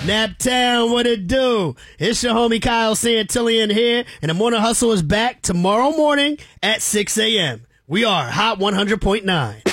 Naptown, what it do? It's your homie Kyle Santillian here, and the Morning Hustle is back tomorrow morning at 6 a.m. We are Hot 100.9.